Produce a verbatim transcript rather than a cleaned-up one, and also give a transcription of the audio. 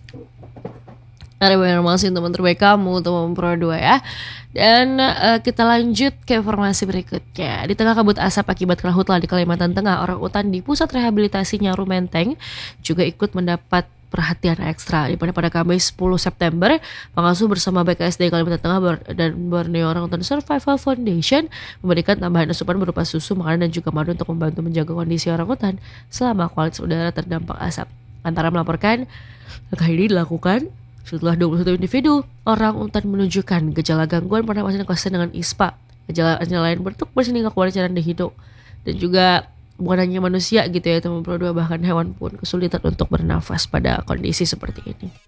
Ada banyak masih teman terbaik kamu, teman Pro dua ya. Dan uh, kita lanjut ke informasi berikutnya. Di tengah kabut asap akibat karhutla di Kalimantan Tengah, orang utan di pusat rehabilitasi Nyaru Menteng juga ikut mendapat perhatian ekstra. Di mana pada Kamis sepuluh September, pengasuh bersama B K S D Kalimantan Tengah Ber- dan Borneo Orangutan Survival Foundation memberikan tambahan asupan berupa susu, makanan dan juga madu untuk membantu menjaga kondisi orangutan selama kualitas udara terdampak asap. Antara melaporkan, langkah ini dilakukan setelah dua puluh satu individu orang utan menunjukkan gejala gangguan pernapasan konsisten dengan I S P A, gejala lain bentuk bersin hingga keluar cairan di hidung, dan juga bukan hanya manusia gitu ya teman Pro dua, bahkan hewan pun kesulitan untuk bernafas pada kondisi seperti ini.